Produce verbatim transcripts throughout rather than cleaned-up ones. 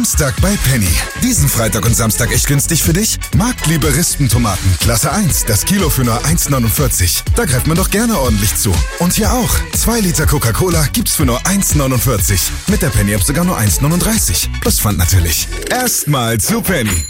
Samstag bei Penny. Diesen Freitag und Samstag echt günstig für dich? Marktliebe Rispentomaten, Klasse eins, das Kilo für nur eins neunundvierzig. Da greift man doch gerne ordentlich zu. Und hier auch. zwei Liter Coca-Cola gibt's für nur eins neunundvierzig. Mit der Penny-App sogar nur eins neununddreißig. Plus Pfand natürlich. Erstmal zu Penny.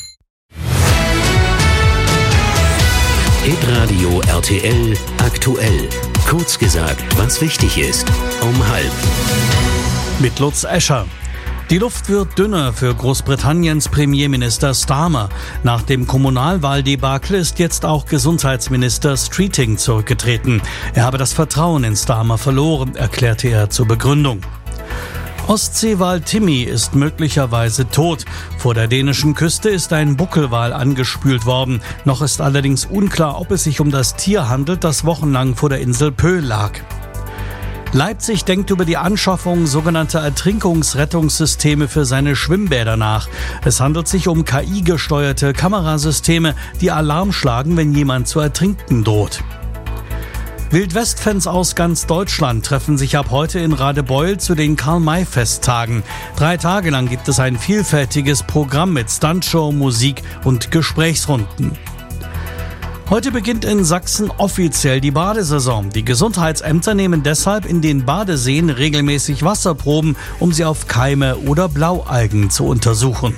Hitradio R T L aktuell. Kurz gesagt, was wichtig ist. Um halb. Mit Lutz Escher. Die Luft wird dünner für Großbritanniens Premierminister Starmer. Nach dem Kommunalwahldebakel ist jetzt auch Gesundheitsminister Streeting zurückgetreten. Er habe das Vertrauen in Starmer verloren, erklärte er zur Begründung. Ostseewal Timmy ist möglicherweise tot. Vor der dänischen Küste ist ein Buckelwal angespült worden. Noch ist allerdings unklar, ob es sich um das Tier handelt, das wochenlang vor der Insel Pö lag. Leipzig denkt über die Anschaffung sogenannter Ertrinkungsrettungssysteme für seine Schwimmbäder nach. Es handelt sich um K I-gesteuerte Kamerasysteme, die Alarm schlagen, wenn jemand zu ertrinken droht. Wildwest-Fans aus ganz Deutschland treffen sich ab heute in Radebeul zu den Karl-May-Festtagen. Drei Tage lang gibt es ein vielfältiges Programm mit Stuntshow, Musik und Gesprächsrunden. Heute beginnt in Sachsen offiziell die Badesaison. Die Gesundheitsämter nehmen deshalb in den Badeseen regelmäßig Wasserproben, um sie auf Keime oder Blaualgen zu untersuchen.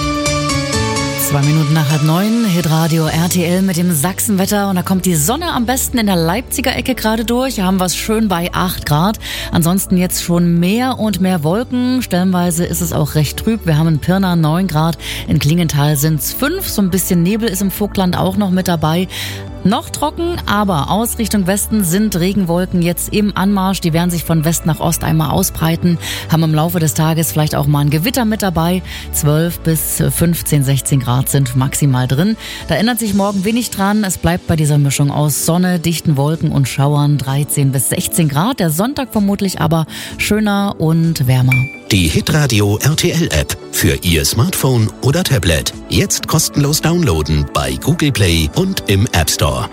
Zwei Minuten nach halb neun, Hitradio R T L mit dem Sachsenwetter. Und da kommt die Sonne am besten in der Leipziger Ecke gerade durch. Hier haben wir es schön bei acht Grad. Ansonsten jetzt schon mehr und mehr Wolken. Stellenweise ist es auch recht trüb. Wir haben in Pirna neun Grad, in Klingenthal sind es fünf. So ein bisschen Nebel ist im Vogtland auch noch mit dabei. Noch trocken, aber aus Richtung Westen sind Regenwolken jetzt im Anmarsch. Die werden sich von West nach Ost einmal ausbreiten, haben im Laufe des Tages vielleicht auch mal ein Gewitter mit dabei. zwölf bis fünfzehn, sechzehn Grad sind maximal drin. Da ändert sich morgen wenig dran. Es bleibt bei dieser Mischung aus Sonne, dichten Wolken und Schauern dreizehn bis sechzehn Grad. Der Sonntag vermutlich aber schöner und wärmer. Die Hitradio R T L-App für Ihr Smartphone oder Tablet. Jetzt kostenlos downloaden bei Google Play und im App Store.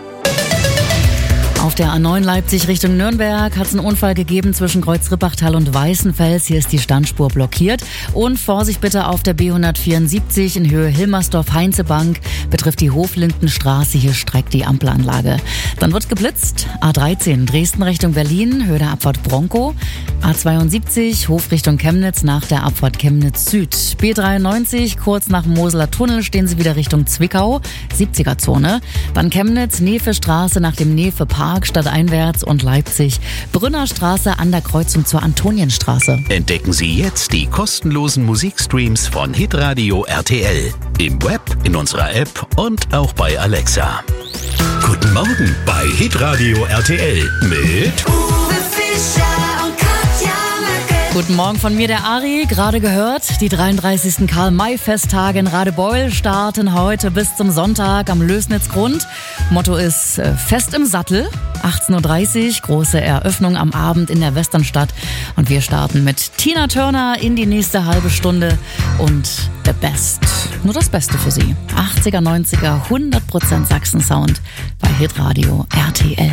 Auf der A neun Leipzig Richtung Nürnberg hat es einen Unfall gegeben zwischen Kreuz-Rippachtal und Weißenfels. Hier ist die Standspur blockiert. Und Vorsicht bitte auf der B hundertvierundsiebzig in Höhe Hilmersdorf-Heinzebank. Betrifft die Hoflindenstraße. Hier streckt die Ampelanlage. Dann wird geblitzt. A dreizehn Dresden Richtung Berlin, Höhe der Abfahrt Bronco. A zweiundsiebzig Hof Richtung Chemnitz nach der Abfahrt Chemnitz Süd. B dreiundneunzig kurz nach dem Moseler Tunnel stehen Sie wieder Richtung Zwickau, siebziger Zone. Dann Chemnitz, Nefe-Straße nach dem Nefe-Park stadteinwärts und Leipzig, Brünnerstraße an der Kreuzung zur Antonienstraße. Entdecken Sie jetzt die kostenlosen Musikstreams von Hitradio R T L. Im Web, in unserer App und auch bei Alexa. Guten Morgen bei Hitradio R T L mit Uwe Fischer und Katja Merkel. Guten Morgen von mir, der Ari. Gerade gehört, die dreiunddreißigsten Karl-May-Festtage in Radebeul starten heute bis zum Sonntag am Lößnitzgrund. Motto ist äh, Fest im Sattel. achtzehn Uhr dreißig, große Eröffnung am Abend in der Westernstadt. Und wir starten mit Tina Turner in die nächste halbe Stunde und The Best. Nur das Beste für Sie. achtziger, neunziger, hundert Prozent Sachsen-Sound bei Hitradio R T L.